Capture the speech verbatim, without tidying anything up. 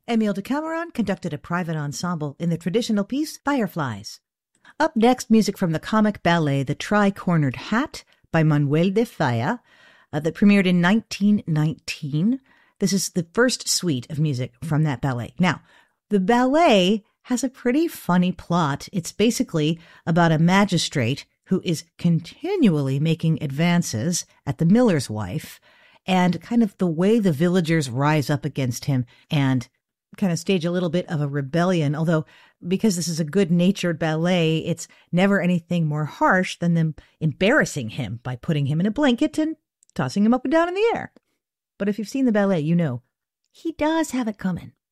Emile de Cameron conducted a private ensemble in the traditional piece Fireflies. Up next, music from the comic ballet The Tri-Cornered Hat by Manuel de Falla uh, that premiered in nineteen nineteen. This is the first suite of music from that ballet. Now, the ballet has a pretty funny plot. It's basically about a magistrate who is continually making advances at the miller's wife and kind of the way the villagers rise up against him and kind of stage a little bit of a rebellion. Although, because this is a good-natured ballet, it's never anything more harsh than them embarrassing him by putting him in a blanket and tossing him up and down in the air. But if you've seen the ballet, you know he does have it coming.